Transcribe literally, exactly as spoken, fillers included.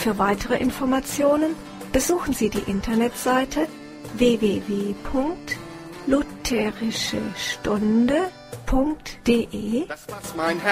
Für weitere Informationen besuchen Sie die Internetseite w w w punkt lutherische stunde punkt d e. Das, was mein